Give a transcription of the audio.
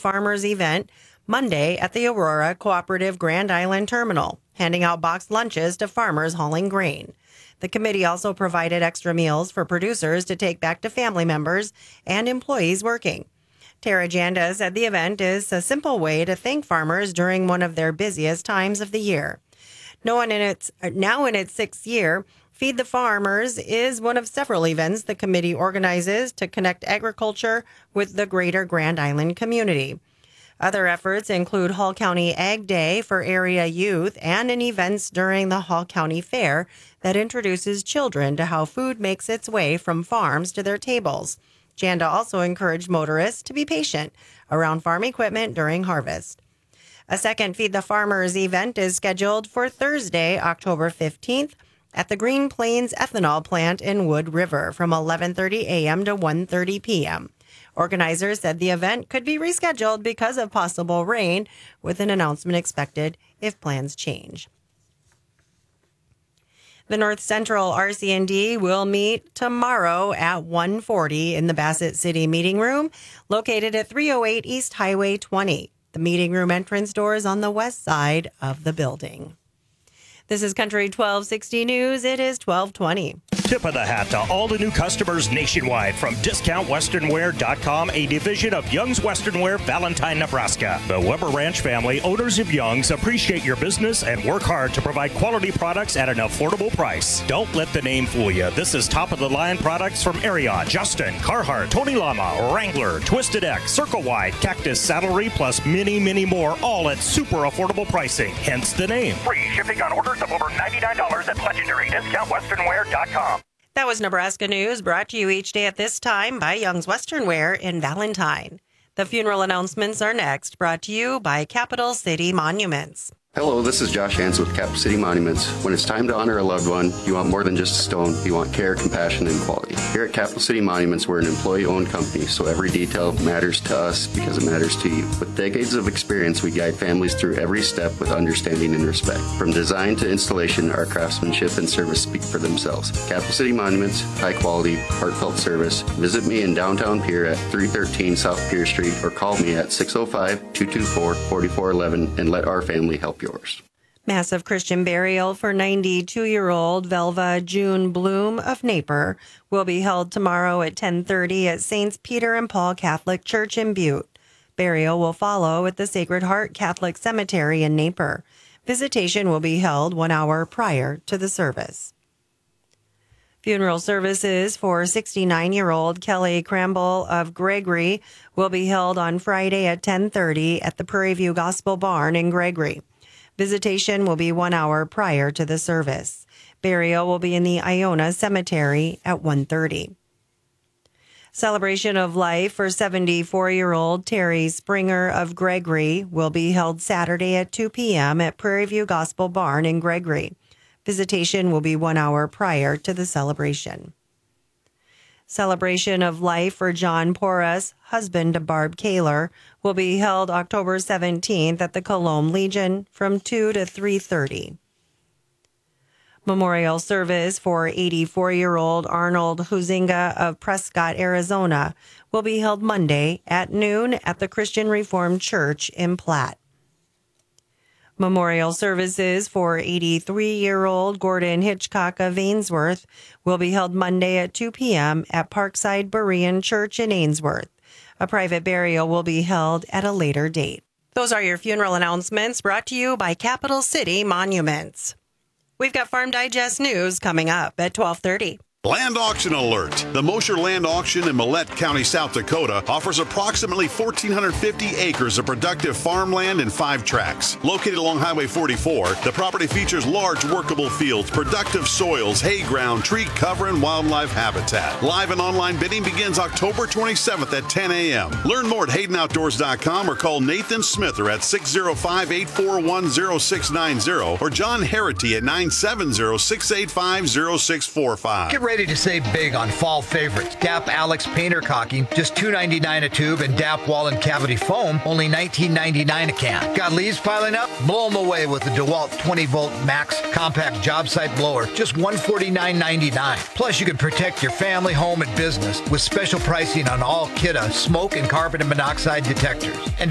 Farmers event Monday at the Aurora Cooperative Grand Island Terminal, handing out boxed lunches to farmers hauling grain. The committee also provided extra meals for producers to take back to family members and employees working. Tara Janda said the event is a simple way to thank farmers during one of their busiest times of the year. Now in its sixth year, Feed the Farmers is one of several events the committee organizes to connect agriculture with the greater Grand Island community. Other efforts include Hall County Ag Day for area youth and an events during the Hall County Fair that introduces children to how food makes its way from farms to their tables. Janda also encouraged motorists to be patient around farm equipment during harvest. A second Feed the Farmers event is scheduled for Thursday, October 15th at the Green Plains Ethanol Plant in Wood River from 11:30 a.m. to 1:30 p.m. Organizers said the event could be rescheduled because of possible rain, with an announcement expected if plans change. The North Central RC&D will meet tomorrow at 1:40 in the Bassett City Meeting Room, located at 308 East Highway 20. The meeting room entrance door is on the west side of the building. This is Country 1260 News. It is 12:20. Tip of the hat to all the new customers nationwide from DiscountWesternwear.com, a division of Young's Western Wear, Valentine, Nebraska. The Weber Ranch family, owners of Young's, appreciate your business and work hard to provide quality products at an affordable price. Don't let the name fool you. This is top-of-the-line products from Ariat, Justin, Carhartt, Tony Lama, Wrangler, Twisted X, Circle Wide, Cactus, Saddlery, plus many, many more, all at super affordable pricing. Hence the name. Free shipping on orders of over $99 at legendary DiscountWesternwear.com. That was Nebraska News, brought to you each day at this time by Young's Western Wear in Valentine. The funeral announcements are next, brought to you by Capital City Monuments. Hello, this is Josh Hans with Capital City Monuments. When it's time to honor a loved one, you want more than just a stone. You want care, compassion, and quality. Here at Capital City Monuments, we're an employee-owned company, so every detail matters to us because it matters to you. With decades of experience, we guide families through every step with understanding and respect. From design to installation, our craftsmanship and service speak for themselves. Capital City Monuments, high quality, heartfelt service. Visit me in downtown Pierre at 313 South Pierre Street or call me at 605-224-4411 and let our family help yours. Massive Christian burial for 92-year-old Velva June Bloom of Naper will be held tomorrow at 10:30 at Saints Peter and Paul Catholic Church in Butte. Burial will follow at the Sacred Heart Catholic Cemetery in Naper. Visitation will be held 1 hour prior to the service. Funeral services for 69-year-old Kelly Cramble of Gregory will be held on Friday at 10:30 at the Prairie View Gospel Barn in Gregory. Visitation will be 1 hour prior to the service. Burial will be in the Iona Cemetery at 1:30. Celebration of life for 74-year-old Terry Springer of Gregory will be held Saturday at 2 p.m. at Prairie View Gospel Barn in Gregory. Visitation will be 1 hour prior to the celebration. Celebration of life for John Porras, husband of Barb Kaler, will be held October 17th at the Colomb Legion from 2 to 3:30. Memorial service for 84-year-old Arnold Huizinga of Prescott, Arizona, will be held Monday at noon at the Christian Reformed Church in Platte. Memorial services for 83-year-old Gordon Hitchcock of Ainsworth will be held Monday at 2 p.m. at Parkside Berean Church in Ainsworth. A private burial will be held at a later date. Those are your funeral announcements brought to you by Capital City Monuments. We've got Farm Digest News coming up at 12:30. Land auction alert. The Mosher Land Auction in Millette County, South Dakota offers approximately 1,450 acres of productive farmland in 5 tracts. Located along Highway 44, the property features large workable fields, productive soils, hay ground, tree cover, and wildlife habitat. Live and online bidding begins October 27th at 10 a.m. Learn more at HaydenOutdoors.com or call Nathan Smither at 605-841-0690 or John Herity at 970-685-0645. Get ready to save big on fall favorites. DAP Alex Painter Caulking, just $2.99 a tube, and DAP Wall and Cavity Foam, only $19.99 a can. Got leaves piling up? Blow them away with the DeWalt 20-volt Max Compact Job Site Blower, just $149.99. Plus, you can protect your family, home, and business with special pricing on all Kidde smoke and carbon monoxide detectors. And